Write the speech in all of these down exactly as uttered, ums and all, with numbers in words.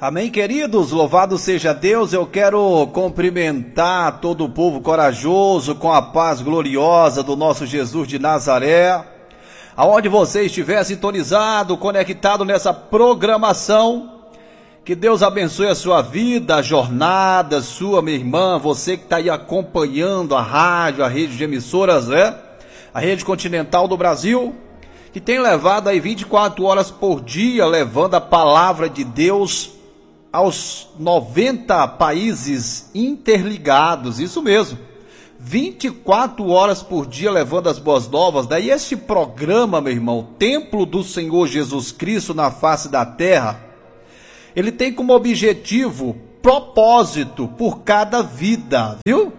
Amém, queridos? Louvado seja Deus. Eu quero cumprimentar todo o povo corajoso com a paz gloriosa do nosso Jesus de Nazaré. Aonde você estiver sintonizado, conectado nessa programação, que Deus abençoe a sua vida, a jornada sua, minha irmã, você que está aí acompanhando a rádio, a rede de emissoras, né? A rede continental do Brasil, que tem levado aí vinte e quatro horas por dia, levando a palavra de Deus aos noventa países interligados, isso mesmo, vinte e quatro horas por dia levando as boas novas. Daí este programa, meu irmão, Templo do Senhor Jesus Cristo na face da terra, ele tem como objetivo propósito por cada vida, viu?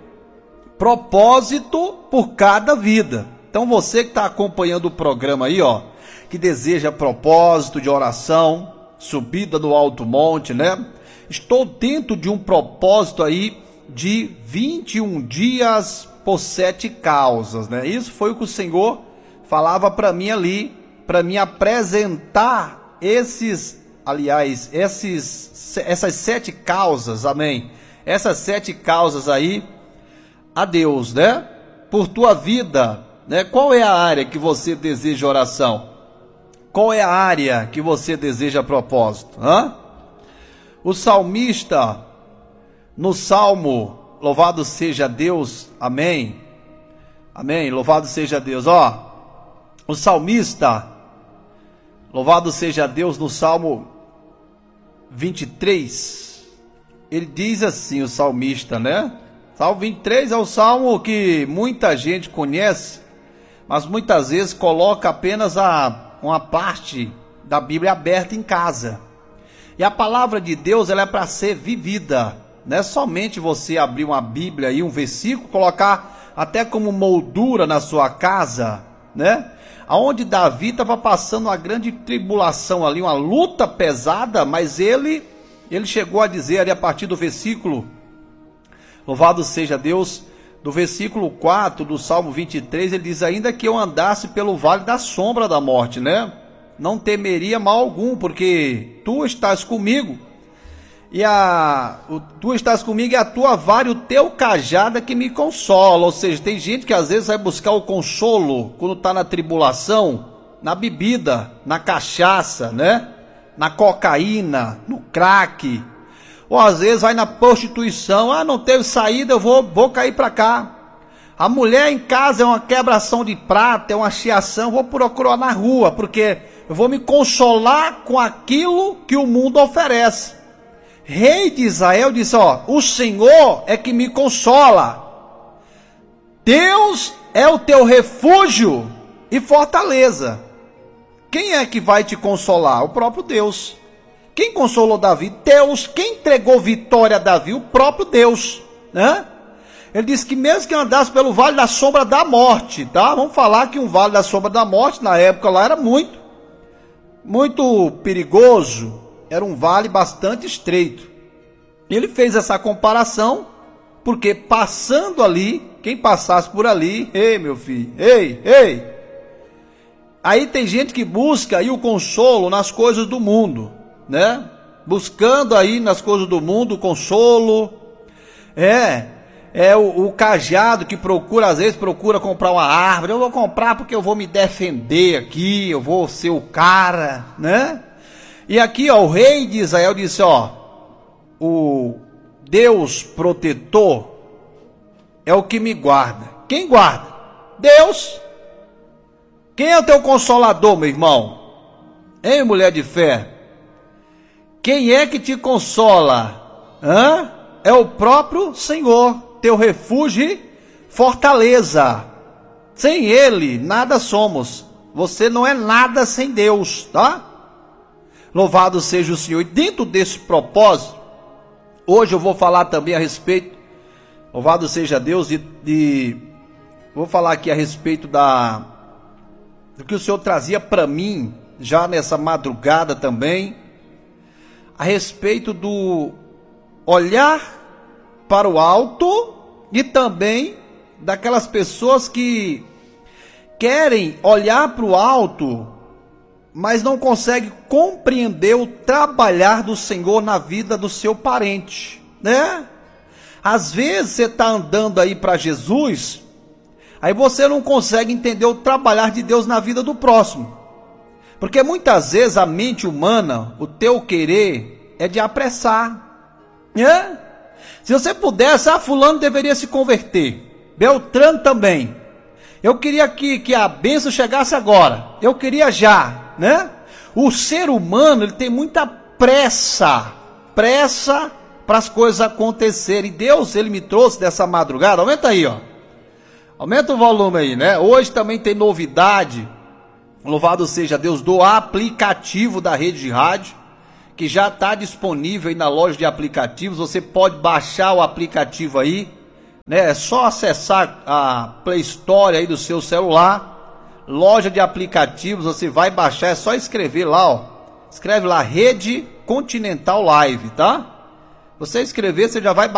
Propósito por cada vida. Então você que está acompanhando o programa aí, ó, que deseja propósito de oração, subida no alto monte, né? Estou dentro de um propósito aí de vinte e um dias por sete causas, né? Isso foi o que o Senhor falava para mim ali, para me apresentar esses, aliás, esses, essas sete causas, amém? Essas sete causas aí a Deus, né? Por tua vida, né? Qual é a área que você deseja oração? Qual é a área que você deseja propósito? Hã? O salmista, no Salmo, louvado seja Deus, amém, amém, louvado seja Deus, ó, o salmista, louvado seja Deus, no Salmo vinte e três, ele diz assim, o salmista, né? Salmo vinte e três é o salmo que muita gente conhece, mas muitas vezes coloca apenas a uma parte da Bíblia aberta em casa. E a palavra de Deus, ela é para ser vivida. Não é somente você abrir uma Bíblia e um versículo, colocar até como moldura na sua casa, né? Aonde Davi estava passando uma grande tribulação ali, uma luta pesada, mas ele, ele chegou a dizer ali a partir do versículo, louvado seja Deus, do versículo quatro do Salmo vinte e três, ele diz: ainda que eu andasse pelo vale da sombra da morte, né? Não temeria mal algum, porque tu estás comigo, e a, o, tu estás comigo e a tua vara e o teu cajado é que me consola. Ou seja, tem gente que às vezes vai buscar o consolo, quando está na tribulação, na bebida, na cachaça, né? Na cocaína, no crack, ou às vezes vai na prostituição. Ah, não teve saída, eu vou, vou cair para cá. A mulher em casa é uma quebração de prata, é uma chiação, vou procurar na rua, porque eu vou me consolar com aquilo que o mundo oferece. Rei de Israel disse, ó, o Senhor é que me consola. Deus é o teu refúgio e fortaleza. Quem é que vai te consolar? O próprio Deus. Quem consolou Davi? Deus. Quem entregou vitória a Davi? O próprio Deus, né? Ele disse que mesmo que andasse pelo vale da sombra da morte, tá? Vamos falar que um vale da sombra da morte, na época lá, era muito, muito perigoso. Era um vale bastante estreito. Ele fez essa comparação, porque passando ali, quem passasse por ali, ei meu filho, ei, ei. Aí tem gente que busca aí o consolo nas coisas do mundo, né? Buscando aí nas coisas do mundo o consolo, é, é o, o cajado que procura, às vezes procura comprar uma árvore. Eu vou comprar porque eu vou me defender aqui, eu vou ser o cara, né? E aqui, ó, o rei de Israel disse, ó, o Deus protetor é o que me guarda. Quem guarda? Deus. Quem é o teu consolador, meu irmão? Hein, mulher de fé? Quem é que te consola? Hã? É o próprio Senhor, teu refúgio e fortaleza. Sem Ele, nada somos. Você não é nada sem Deus, tá? Louvado seja o Senhor. E dentro desse propósito, hoje eu vou falar também a respeito, louvado seja Deus, de, de vou falar aqui a respeito da, do que o Senhor trazia para mim, já nessa madrugada também, a respeito do olhar para o alto e também daquelas pessoas que querem olhar para o alto mas não consegue compreender o trabalhar do Senhor na vida do seu parente, né? Às vezes você está andando aí para Jesus, aí você não consegue entender o trabalhar de Deus na vida do próximo. Porque muitas vezes a mente humana, o teu querer é de apressar, né? Se você pudesse, ah, fulano deveria se converter, Beltrano também. Eu queria que, que a bênção chegasse agora, eu queria já, né? O ser humano, ele tem muita pressa, pressa para as coisas acontecerem. E Deus, ele me trouxe dessa madrugada, aumenta aí, ó. Aumenta o volume aí, né? Hoje também tem novidade, louvado seja Deus, do aplicativo da Rede de Rádio, que já está disponível aí na loja de aplicativos. Você pode baixar o aplicativo aí, né? É só acessar a Play Store aí do seu celular, loja de aplicativos, você vai baixar, é só escrever lá, ó. Escreve lá, Rede Continental Live, tá? Você escrever, você já vai